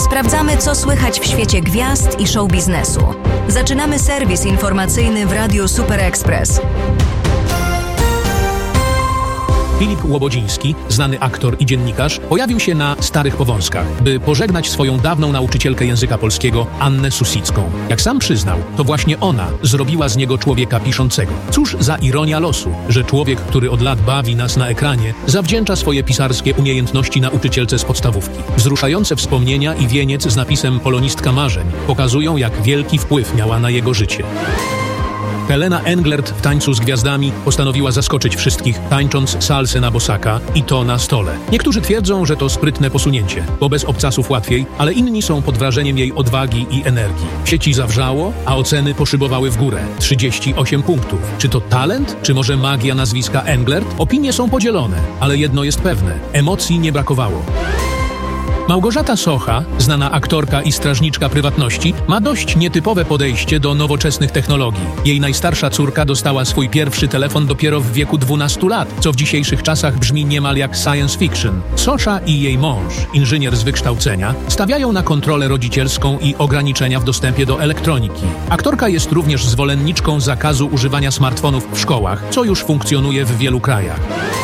Sprawdzamy, co słychać w świecie gwiazd i show biznesu. Zaczynamy serwis informacyjny w Radiu Super Express. Filip Łobodziński, znany aktor i dziennikarz, pojawił się na Starych Powązkach, by pożegnać swoją dawną nauczycielkę języka polskiego, Annę Susicką. Jak sam przyznał, to właśnie ona zrobiła z niego człowieka piszącego. Cóż za ironia losu, że człowiek, który od lat bawi nas na ekranie, zawdzięcza swoje pisarskie umiejętności nauczycielce z podstawówki. Wzruszające wspomnienia i wieniec z napisem Polonistka marzeń pokazują, jak wielki wpływ miała na jego życie. Helena Englert w Tańcu z Gwiazdami postanowiła zaskoczyć wszystkich, tańcząc salsę na bosaka i to na stole. Niektórzy twierdzą, że to sprytne posunięcie, bo bez obcasów łatwiej, ale inni są pod wrażeniem jej odwagi i energii. W sieci zawrzało, a oceny poszybowały w górę. 38 punktów. Czy to talent, czy może magia nazwiska Englert? Opinie są podzielone, ale jedno jest pewne. Emocji nie brakowało. Małgorzata Socha, znana aktorka i strażniczka prywatności, ma dość nietypowe podejście do nowoczesnych technologii. Jej najstarsza córka dostała swój pierwszy telefon dopiero w wieku 12 lat, co w dzisiejszych czasach brzmi niemal jak science fiction. Sosza i jej mąż, inżynier z wykształcenia, stawiają na kontrolę rodzicielską i ograniczenia w dostępie do elektroniki. Aktorka jest również zwolenniczką zakazu używania smartfonów w szkołach, co już funkcjonuje w wielu krajach.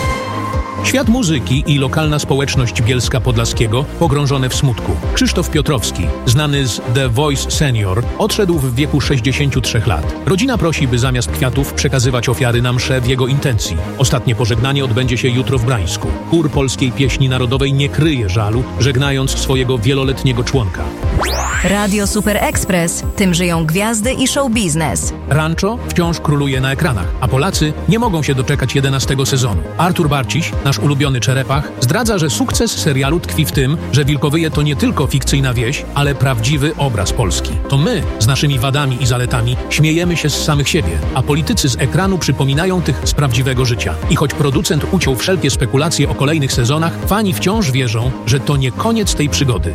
Świat muzyki i lokalna społeczność Bielska Podlaskiego pogrążone w smutku. Krzysztof Piotrowski, znany z The Voice Senior, odszedł w wieku 63 lat. Rodzina prosi, by zamiast kwiatów przekazywać ofiary na mszę w jego intencji. Ostatnie pożegnanie odbędzie się jutro w Brańsku. Chór Polskiej Pieśni Narodowej nie kryje żalu, żegnając swojego wieloletniego członka. Radio Super Express. Tym żyją gwiazdy i show biznes. Rancho wciąż króluje na ekranach, a Polacy nie mogą się doczekać 11 sezonu. Artur Barciś, nasz ulubiony czerepach, zdradza, że sukces serialu tkwi w tym, że Wilkowyje to nie tylko fikcyjna wieś, ale prawdziwy obraz Polski. To my, z naszymi wadami i zaletami, śmiejemy się z samych siebie, a politycy z ekranu przypominają tych z prawdziwego życia. I choć producent uciął wszelkie spekulacje o kolejnych sezonach, fani wciąż wierzą, że to nie koniec tej przygody.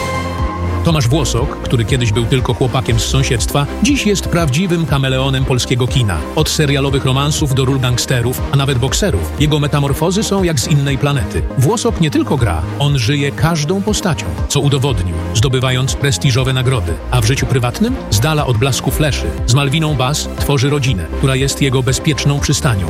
Tomasz Włosok, który kiedyś był tylko chłopakiem z sąsiedztwa, dziś jest prawdziwym kameleonem polskiego kina. Od serialowych romansów do ról gangsterów, a nawet bokserów. Jego metamorfozy są jak z innej planety. Włosok nie tylko gra, on żyje każdą postacią, co udowodnił, zdobywając prestiżowe nagrody. A w życiu prywatnym, z dala od blasku fleszy, z Malwiną Bass tworzy rodzinę, która jest jego bezpieczną przystanią.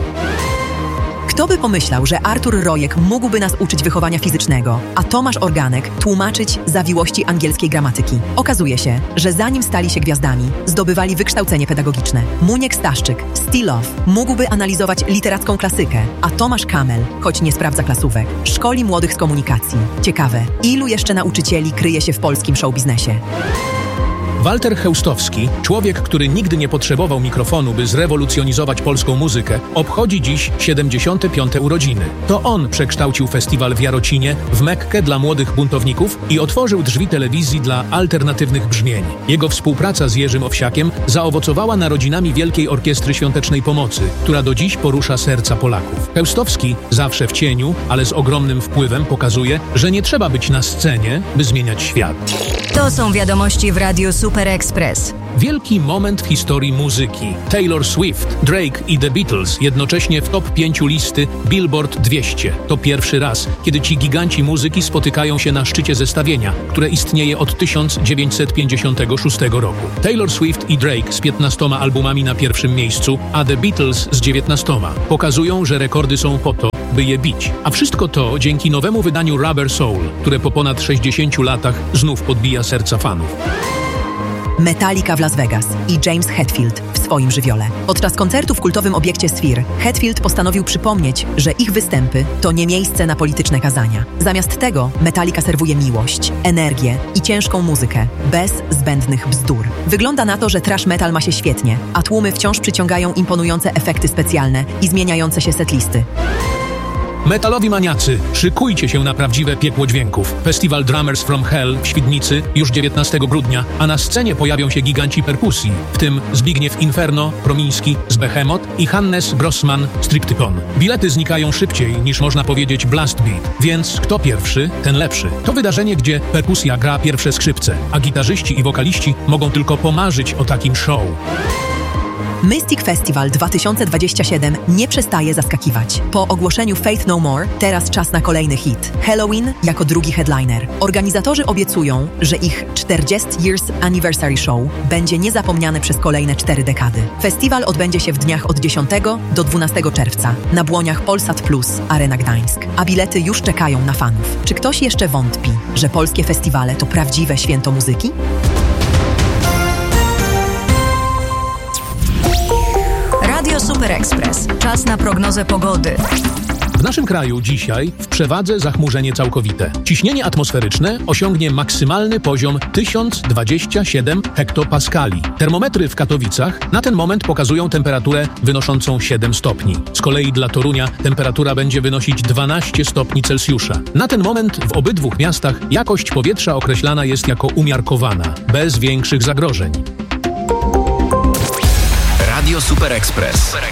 Kto by pomyślał, że Artur Rojek mógłby nas uczyć wychowania fizycznego, a Tomasz Organek tłumaczyć zawiłości angielskiej gramatyki. Okazuje się, że zanim stali się gwiazdami, zdobywali wykształcenie pedagogiczne. Muniek Staszczyk, Stilow, mógłby analizować literacką klasykę, a Tomasz Kamel, choć nie sprawdza klasówek, szkoli młodych z komunikacji. Ciekawe, ilu jeszcze nauczycieli kryje się w polskim showbiznesie? Walter Chełstowski, człowiek, który nigdy nie potrzebował mikrofonu, by zrewolucjonizować polską muzykę, obchodzi dziś 75. urodziny. To on przekształcił festiwal w Jarocinie w Mekkę dla młodych buntowników i otworzył drzwi telewizji dla alternatywnych brzmień. Jego współpraca z Jerzym Owsiakiem zaowocowała narodzinami Wielkiej Orkiestry Świątecznej Pomocy, która do dziś porusza serca Polaków. Chełstowski, zawsze w cieniu, ale z ogromnym wpływem, pokazuje, że nie trzeba być na scenie, by zmieniać świat. To są wiadomości w Radiu Super Express. Wielki moment w historii muzyki. Taylor Swift, Drake i The Beatles jednocześnie w top 5 listy Billboard 200. To pierwszy raz, kiedy ci giganci muzyki spotykają się na szczycie zestawienia, które istnieje od 1956 roku. Taylor Swift i Drake z 15 albumami na pierwszym miejscu, a The Beatles z 19. Pokazują, że rekordy są po to, by je bić. A wszystko to dzięki nowemu wydaniu Rubber Soul, które po ponad 60 latach znów podbija serca fanów. Metallica w Las Vegas i James Hetfield w swoim żywiole. Podczas koncertu w kultowym obiekcie Sphere Hetfield postanowił przypomnieć, że ich występy to nie miejsce na polityczne kazania. Zamiast tego Metallica serwuje miłość, energię i ciężką muzykę, bez zbędnych bzdur. Wygląda na to, że thrash metal ma się świetnie, a tłumy wciąż przyciągają imponujące efekty specjalne i zmieniające się setlisty. Metalowi maniacy, szykujcie się na prawdziwe piekło dźwięków. Festiwal Drummers from Hell w Świdnicy już 19 grudnia, a na scenie pojawią się giganci perkusji, w tym Zbigniew Inferno, Promiński z Behemoth i Hannes Grossman z Triptykon. Bilety znikają szybciej niż można powiedzieć blast beat, więc kto pierwszy, ten lepszy. To wydarzenie, gdzie perkusja gra pierwsze skrzypce, a gitarzyści i wokaliści mogą tylko pomarzyć o takim show. Mystic Festival 2027 nie przestaje zaskakiwać. Po ogłoszeniu Faith No More teraz czas na kolejny hit. Halloween jako drugi headliner. Organizatorzy obiecują, że ich 40 Years Anniversary Show będzie niezapomniany przez kolejne 4 dekady. Festiwal odbędzie się w dniach od 10 do 12 czerwca na błoniach Polsat Plus Arena Gdańsk. A bilety już czekają na fanów. Czy ktoś jeszcze wątpi, że polskie festiwale to prawdziwe święto muzyki? Radio Super Express. Czas na prognozę pogody. W naszym kraju dzisiaj w przewadze zachmurzenie całkowite. Ciśnienie atmosferyczne osiągnie maksymalny poziom 1027 hektopaskali. Termometry w Katowicach na ten moment pokazują temperaturę wynoszącą 7 stopni. Z kolei dla Torunia temperatura będzie wynosić 12 stopni Celsjusza. Na ten moment w obydwu miastach jakość powietrza określana jest jako umiarkowana, bez większych zagrożeń. Radio Super Express.